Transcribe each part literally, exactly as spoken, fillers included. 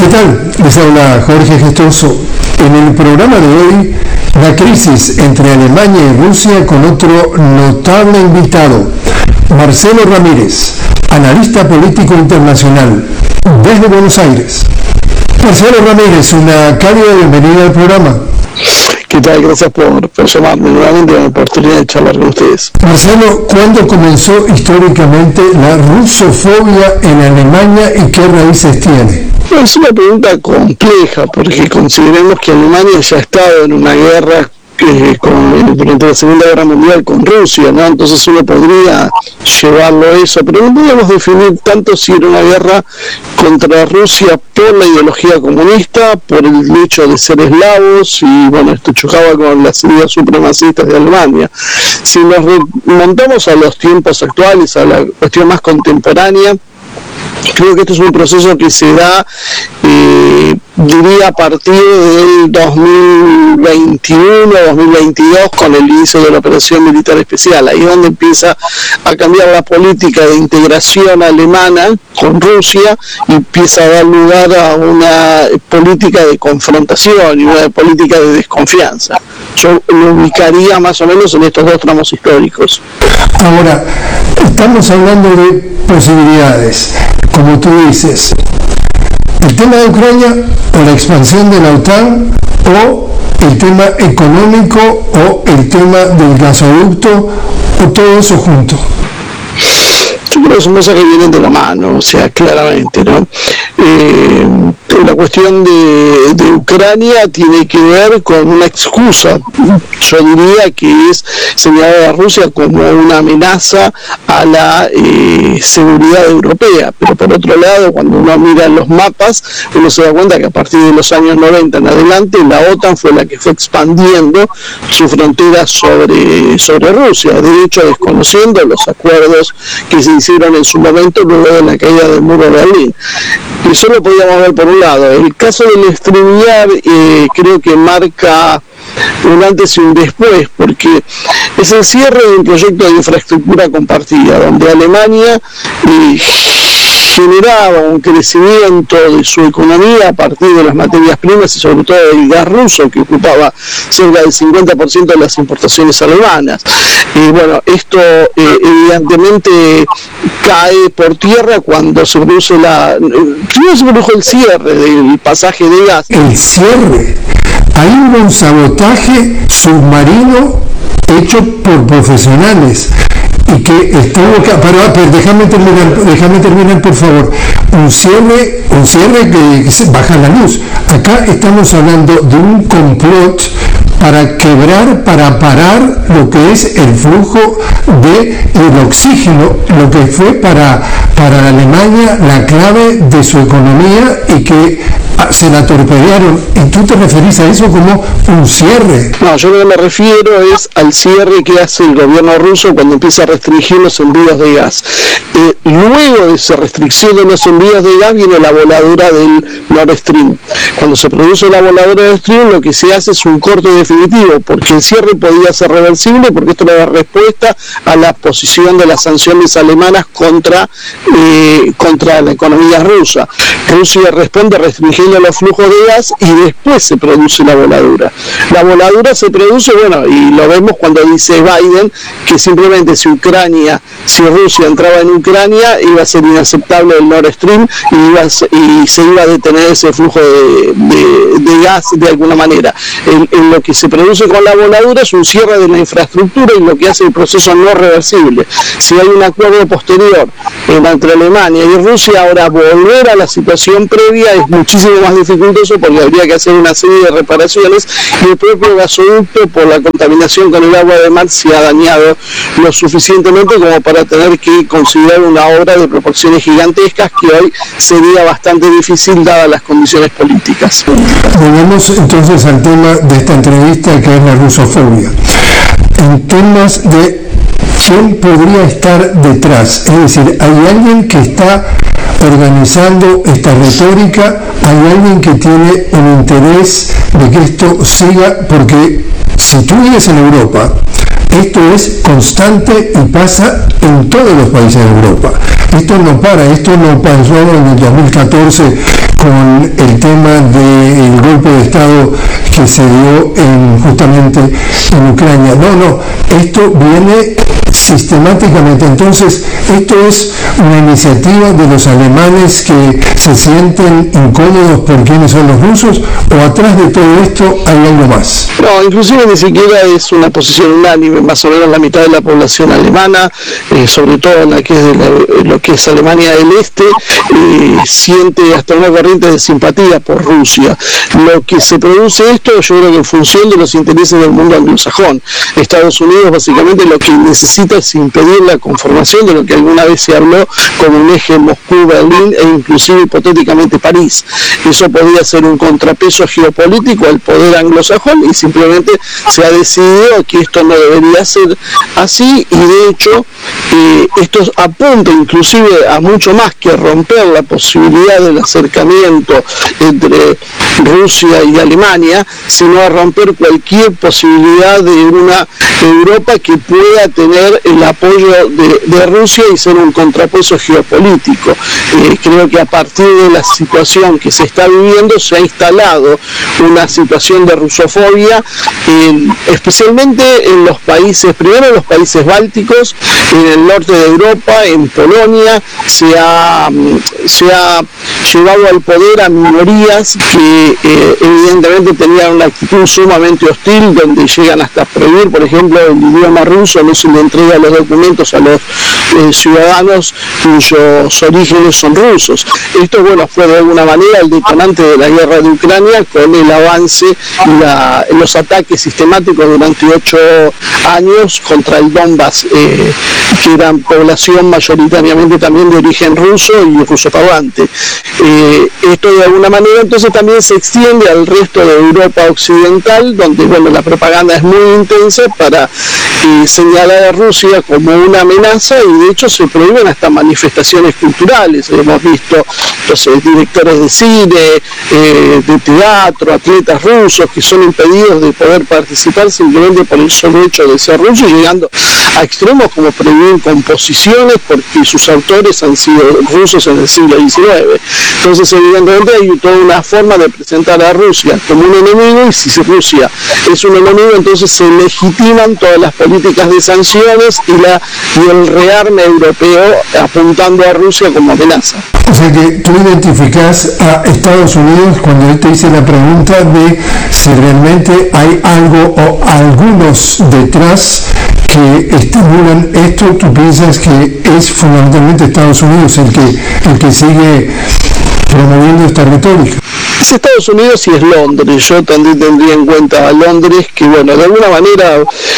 ¿Qué tal? Les habla Jorge Gestoso. En el programa de hoy, la crisis entre Alemania y Rusia con otro notable invitado, Marcelo Ramírez, analista político internacional, desde Buenos Aires. Marcelo Ramírez, una cálida bienvenida al programa. ¿Qué tal? Gracias por, por llamarme nuevamente, la oportunidad de charlar con ustedes. Marcelo, ¿cuándo comenzó históricamente la rusofobia en Alemania y qué raíces tiene? Bueno, es una pregunta compleja porque consideremos que Alemania ya ha estado en una guerra eh, con, durante la Segunda Guerra Mundial con Rusia, ¿no? Entonces uno podría llevarlo a eso, pero no podemos definir tanto si era una guerra contra Rusia por la ideología comunista, por el hecho de ser eslavos, y bueno, esto chocaba con las ideas supremacistas de Alemania. Si nos remontamos a los tiempos actuales, a la cuestión más contemporánea, creo que este es un proceso que se da, eh, diría, a partir del dos mil veintiuno, dos mil veintidós, con el inicio de la operación militar especial. Ahí es donde empieza a cambiar la política de integración alemana con Rusia y empieza a dar lugar a una política de confrontación y una política de desconfianza. Yo lo ubicaría más o menos en estos dos tramos históricos. Ahora, estamos hablando de posibilidades, como tú dices, el tema de Ucrania o la expansión de la OTAN, o el tema económico o el tema del gasoducto, o todo eso junto. Yo creo que son cosas que vienen de la mano, o sea, claramente, ¿no? Eh, la cuestión de, de Ucrania tiene que ver con una excusa, yo diría que es señalar a Rusia como una amenaza a la eh, seguridad europea, pero por otro lado, cuando uno mira los mapas, uno se da cuenta que a partir de los años noventa en adelante, la OTAN fue la que fue expandiendo su frontera sobre, sobre Rusia, de hecho desconociendo los acuerdos que se hicieron en su momento luego de la caída del muro de Berlín. Y eso lo podíamos ver por un lado. El caso del StreamYard eh, creo que marca un antes y un después, porque es el cierre de un proyecto de infraestructura compartida, donde Alemania eh, generaba un crecimiento de su economía a partir de las materias primas y sobre todo del gas ruso, que ocupaba cerca del cincuenta por ciento de las importaciones alemanas. Y bueno, esto eh, evidentemente cae por tierra cuando se produce la... Primero se produjo el cierre del pasaje de gas. El cierre. Hay un sabotaje submarino hecho por profesionales y que estuvo acá, pero, pero déjame terminar, déjame terminar por favor. Un cierre, un cierre que, que baja la luz. Acá estamos hablando de un complot para quebrar, para parar lo que es el flujo del oxígeno, lo que fue para, para Alemania la clave de su economía y que se la torpedearon. ¿Y tú te referís a eso como un cierre? No, yo lo que me refiero es al cierre que hace el gobierno ruso cuando empieza a restringir los envíos de gas. Eh, luego de esa restricción de los envíos de gas viene la voladura del Nord Stream. Cuando se produce la voladura del Stream, lo que se hace es un corte definitivo, porque el cierre podía ser reversible, porque esto era respuesta a la posición de las sanciones alemanas contra, eh, contra la economía rusa. Rusia responde restringiendo los flujos de gas y después se produce la voladura. La voladura se produce, bueno, y lo vemos cuando dice Biden que simplemente si Ucrania, si Rusia entraba en Ucrania, iba a ser inaceptable el Nord Stream y, iba a ser, y se iba a detener ese flujo de, de, de gas de alguna manera. En, en lo que se produce con la voladura es un cierre de la infraestructura y lo que hace el proceso no reversible. Si hay un acuerdo posterior entre Alemania y Rusia, ahora volver a la situación previa es muchísimo más dificultoso porque habría que hacer una serie de reparaciones y el propio gasoducto, por la contaminación con el agua de mar, se ha dañado lo suficientemente como para tener que considerar una obra de proporciones gigantescas que hoy sería bastante difícil dadas las condiciones políticas. Volvemos entonces al tema de esta entrevista, que es la rusofobia. En temas de quién podría estar detrás, es decir, hay alguien que está organizando esta retórica, hay alguien que tiene un interés de que esto siga, porque si tú vives en Europa, esto es constante y pasa en todos los países de Europa. Esto no para, esto no pasó en el dos mil catorce con el tema del golpe de Estado que se dio en, justamente en Ucrania. No, no, esto viene sistemáticamente. Entonces, esto es una iniciativa de los alemanes que se sienten incómodos por quiénes son los rusos, o atrás de todo esto hay algo más. No, inclusive ni siquiera es una posición unánime. Más o menos la mitad de la población alemana, eh, sobre todo la que es de la, lo que es Alemania del Este, eh, siente hasta una corriente de simpatía por Rusia. Lo que se produce esto, yo creo que en función de los intereses del mundo anglosajón. Estados Unidos básicamente lo que necesita es impedir la conformación de lo que alguna vez se habló como un eje Moscú-Berlín e inclusive hipotéticamente París. Eso podría ser un contrapeso geopolítico al poder anglosajón, y simplemente se ha decidido que esto no debería ser así, y de hecho eh, esto apunta inclusive a mucho más que romper la posibilidad del acercamiento entre Rusia y Alemania, sino a romper cualquier posibilidad de una Europa que pueda tener el apoyo de, de Rusia y ser un contrapeso geopolítico. Eh, creo que a partir de la situación que se está viviendo se ha instalado una situación de rusofobia, eh, especialmente en los países, primero en los países bálticos, en el norte de Europa, en Polonia, se ha, se ha llevado al poder a minorías que eh, evidentemente tenían una actitud sumamente hostil, donde llegan hasta prohibir, por ejemplo, el idioma ruso, no se le entrega los documentos a los eh, ciudadanos cuyos orígenes son rusos. Esto, bueno, fue de alguna manera el detonante de la guerra de Ucrania, con el avance y la, los ataques sistemáticos durante ocho años contra el Donbass, eh, que eran población mayoritariamente también de origen ruso y rusoparlante. Eh, esto de alguna manera entonces también se extiende al resto de Europa occidental, donde, bueno, la propaganda es muy intensa para eh, señalar a Rusia como una amenaza, y de hecho se prohíben hasta manifestaciones culturales. Hemos visto los eh, directores de cine, eh, de teatro, atletas rusos que son impedidos de poder participar simplemente por el solo hecho de ser rusos, llegando a extremos como prohibir composiciones porque sus autores han sido rusos en el siglo diecinueve. Entonces, evidentemente hay toda una forma de presentar a Rusia como un enemigo, y si Rusia es un enemigo, entonces se legitiman todas las políticas de sanciones y, la, y el rearme europeo apuntando a Rusia como amenaza. O sea que tú identificas a Estados Unidos cuando él te hice la pregunta de si realmente hay algo o algunos detrás que estimulan esto. Tú piensas que es fundamentalmente Estados Unidos el que, el que sigue promoviendo esta retórica. Es Estados Unidos y es Londres. Yo también tendría en cuenta a Londres, que, bueno, de alguna manera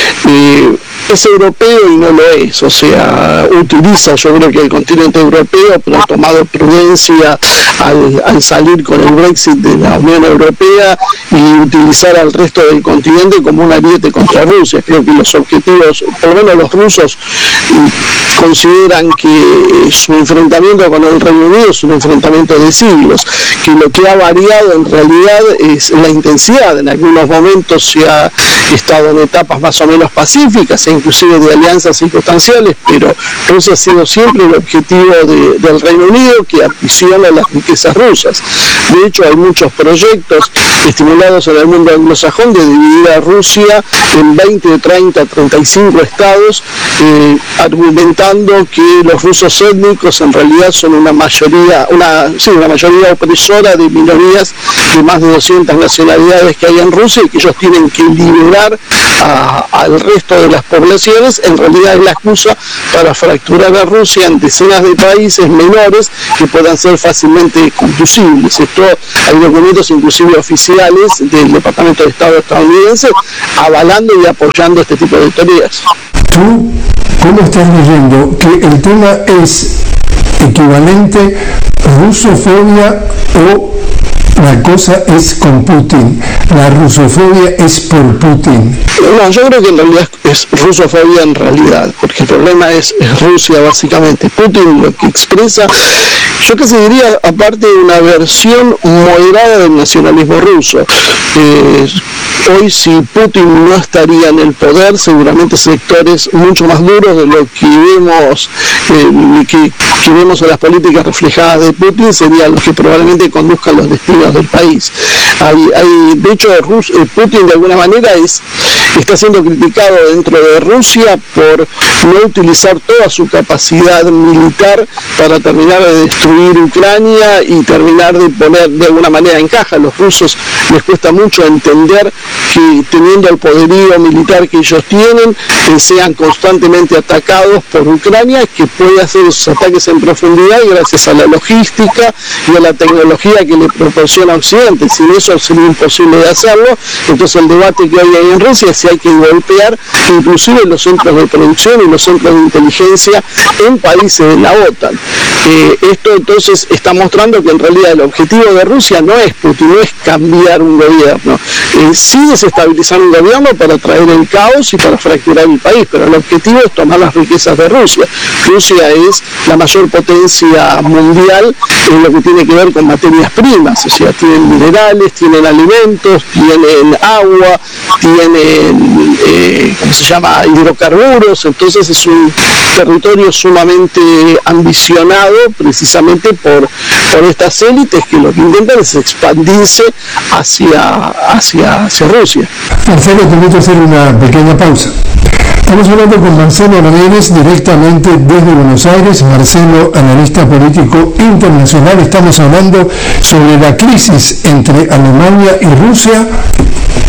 eh, es europeo y no lo es, o sea, utiliza, yo creo que el continente europeo, pero ha tomado prudencia al, al salir con el Brexit de la Unión Europea y utilizar al resto del continente como un ariete contra Rusia. Creo que los objetivos, por lo menos los rusos, consideran que su enfrentamiento con el Reino Unido es un enfrentamiento de siglos, que lo que ha variado en realidad es la intensidad. En algunos momentos se ha estado en etapas más o menos pacíficas e inclusive de alianzas circunstanciales, pero Rusia ha sido siempre el objetivo de, del Reino Unido, que ambiciona las riquezas rusas. De hecho, hay muchos proyectos estimulados en el mundo anglosajón de dividir a Rusia en veinte, treinta, treinta y cinco estados, eh, argumentando que los rusos étnicos en realidad son una mayoría, una, sí, una mayoría opresora de minorías de más de doscientas nacionalidades que hay en Rusia, y que ellos tienen que liberar a, al resto de las poblaciones. En realidad es la excusa para fracturar a Rusia en decenas de países menores que puedan ser fácilmente conducibles. Esto, hay documentos inclusive oficiales del Departamento de Estado estadounidense avalando y apoyando este tipo de teorías. ¿Tú cómo estás leyendo que el tema es equivalente rusofobia o la cosa es con Putin, la rusofobia es por Putin. No, yo creo que en realidad es rusofobia en realidad, porque el problema es, es Rusia básicamente. Putin lo que expresa, yo casi diría, aparte de una versión moderada del nacionalismo ruso. Eh, hoy si Putin no estaría en el poder, seguramente sectores mucho más duros de lo que vemos, eh, que, que vemos en las políticas reflejadas de Putin serían los que probablemente conduzcan los destinos del país. Hay, hay, de hecho, Rus, eh, Putin de alguna manera es, está siendo criticado dentro de Rusia por no utilizar toda su capacidad militar para terminar de destruir Ucrania y terminar de poner de alguna manera en caja. A los rusos les cuesta mucho entender que teniendo el poderío militar que ellos tienen, que sean constantemente atacados por Ucrania, que puede hacer esos ataques en profundidad gracias a la logística y a la tecnología que le proporciona Occidente. Sin eso sería imposible de hacerlo. Entonces el debate que hoy hay en Rusia es si hay que golpear inclusive los centros de producción y los centros de inteligencia en países de la OTAN. Eh, esto entonces está mostrando que en realidad el objetivo de Rusia no es Putin, no es cambiar un gobierno, eh, sí desestabilizar un gobierno para traer el caos y para fracturar el país, pero el objetivo es tomar las riquezas de Rusia. Rusia es la mayor potencia mundial en lo que tiene que ver con materias primas, o sea, tienen minerales, tienen alimentos, tienen agua, tienen, eh, ¿cómo se llama?, hidrocarburos. Entonces es un territorio sumamente ambicionado precisamente por, por estas élites que lo que intentan es expandirse hacia, hacia, hacia Rusia. Marcelo, te invito a hacer una pequeña pausa. Estamos hablando con Marcelo Ramírez directamente desde Buenos Aires. Marcelo, analista político internacional. Estamos hablando sobre la crisis entre Alemania y Rusia